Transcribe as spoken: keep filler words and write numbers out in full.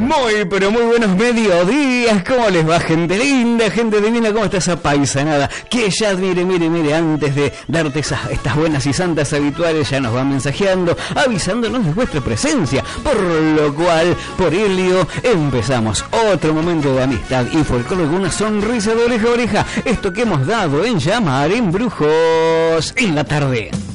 Muy, pero muy buenos mediodías. ¿Cómo les va, gente linda, gente divina? ¿Cómo está esa paisanada? Que ya, mire, mire, mire, antes de darte esas, estas buenas y santas habituales, ya nos va mensajeando, avisándonos de vuestra presencia. Por lo cual, por ello, empezamos otro momento de amistad y folclore con una sonrisa de oreja a oreja. Esto que hemos dado en llamar Embrujos en la tarde.